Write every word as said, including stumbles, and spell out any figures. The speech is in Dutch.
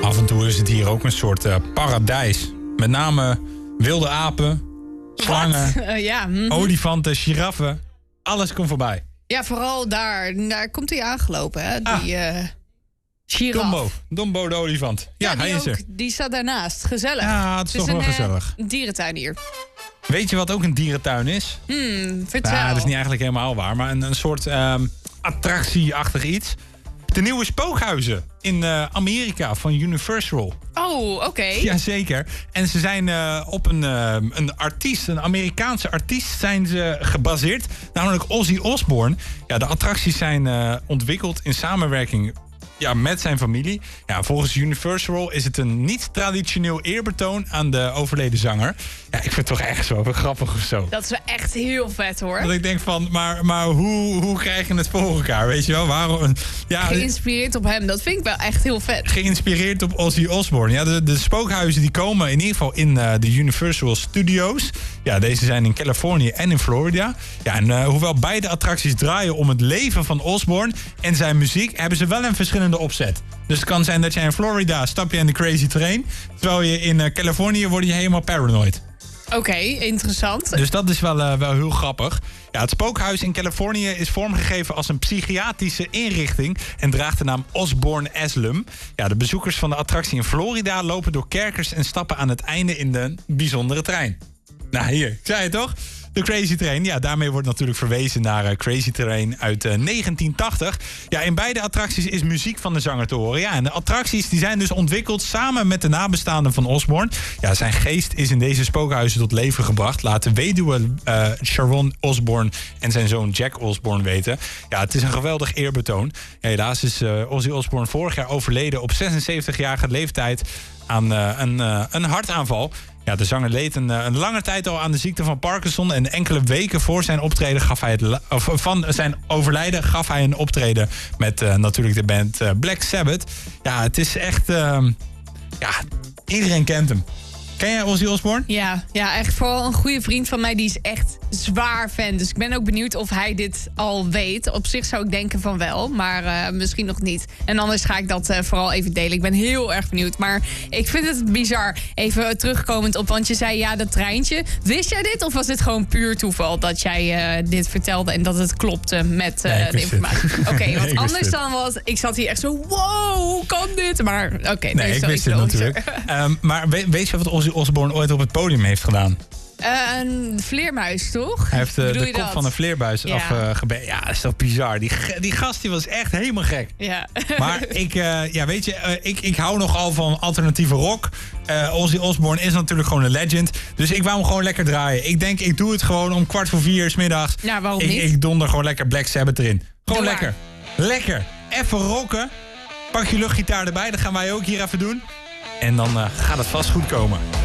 Af en toe is het hier ook een soort uh, paradijs. Met name wilde apen, slangen, uh, ja, mm-hmm. olifanten, giraffen. Alles komt voorbij. Ja, vooral daar. Daar komt hij aangelopen, hè? Die ah. uh, giraf. Dombo. Dombo de olifant. Ja, ja hij is er. Ook, die staat daarnaast. Gezellig. Ja, het is, het is toch een, wel gezellig. Een dierentuin hier. Weet je wat ook een dierentuin is? Hmm, vertel. Nou, dat is niet eigenlijk helemaal waar, maar een, een soort um, attractieachtig iets. De nieuwe spookhuizen in uh, Amerika van Universal. Oh, oké. Okay. Jazeker. En ze zijn uh, op een, uh, een artiest, een Amerikaanse artiest, zijn ze gebaseerd. Namelijk Ozzy Osbourne. Ja, de attracties zijn uh, ontwikkeld in samenwerking ja, met zijn familie. Ja, volgens Universal is het een niet-traditioneel eerbetoon aan de overleden zanger. Ja, ik vind het toch echt zo grappig of zo. Dat is wel echt heel vet, hoor. Dat ik denk van, maar, maar hoe, hoe krijg je het voor elkaar, weet je wel? Waarom? Ja, geïnspireerd op hem, dat vind ik wel echt heel vet. Geïnspireerd op Ozzy Osbourne. Ja, de, de spookhuizen die komen in ieder geval in uh, de Universal Studios. Ja, deze zijn in Californië en in Florida. Ja, en uh, hoewel beide attracties draaien om het leven van Osbourne en zijn muziek, hebben ze wel een verschillende opzet. Dus het kan zijn dat jij in Florida stap je in de Crazy Train, terwijl je in uh, Californië word je helemaal paranoid. Oké, okay, interessant. Dus dat is wel, uh, wel heel grappig. Ja, het spookhuis in Californië is vormgegeven als een psychiatrische inrichting en draagt de naam Osbourne Asylum. Ja, de bezoekers van de attractie in Florida lopen door kerkers en stappen aan het einde in de bijzondere trein. Nou, hier, ik zei het toch? De Crazy Train, ja, daarmee wordt natuurlijk verwezen naar uh, Crazy Train uit uh, negentien tachtig. Ja, in beide attracties is muziek van de zanger te horen. Ja, en de attracties die zijn dus ontwikkeld samen met de nabestaanden van Osbourne. Ja, zijn geest is in deze spookhuizen tot leven gebracht. Laat de weduwe uh, Sharon Osbourne en zijn zoon Jack Osbourne weten. Ja, het is een geweldig eerbetoon. Ja, helaas is uh, Ozzy Osbourne vorig jaar overleden op zesenzeventigjarige leeftijd aan uh, een, uh, een hartaanval. Ja, de zanger leed een, een lange tijd al aan de ziekte van Parkinson. En enkele weken voor zijn optreden gaf hij het, of van zijn overlijden gaf hij een optreden met uh, natuurlijk de band uh, Black Sabbath. Ja, het is echt... Uh, ja, iedereen kent hem. Ken jij Ozzy Osbourne? Ja, ja, echt vooral een goede vriend van mij. Die is echt zwaar fan. Dus ik ben ook benieuwd of hij dit al weet. Op zich zou ik denken van wel, maar uh, misschien nog niet. En anders ga ik dat uh, vooral even delen. Ik ben heel erg benieuwd. Maar ik vind het bizar. Even terugkomend op, want je zei ja, dat treintje. Wist jij dit of was dit gewoon puur toeval dat jij uh, dit vertelde en dat het klopte met uh, nee, de informatie? Oké, okay, want nee, anders dan was... Ik zat hier echt zo, wow, hoe kan dit? Maar oké, okay, nee, ik wist het natuurlijk. um, maar weet, weet je wat Ozzy Osbourne ooit op het podium heeft gedaan? Uh, een vleermuis, toch? Hij heeft uh, de kop dat? van een vleermuis ja. afgebeten. Uh, ja, dat is toch bizar. Die, die gast die was echt helemaal gek. Ja. Maar ik, uh, ja, weet je, uh, ik, ik hou nogal van alternatieve rock. Uh, Ozzy Osbourne is natuurlijk gewoon een legend. Dus ik wou hem gewoon lekker draaien. Ik denk, ik doe het gewoon om kwart voor vier 's middags. Ja, waarom ik, niet? Ik donder gewoon lekker Black Sabbath erin. Gewoon doe lekker. Maar. Lekker. Even rocken. Pak je luchtgitaar erbij, dat gaan wij ook hier even doen. En dan uh, gaat het vast goed komen.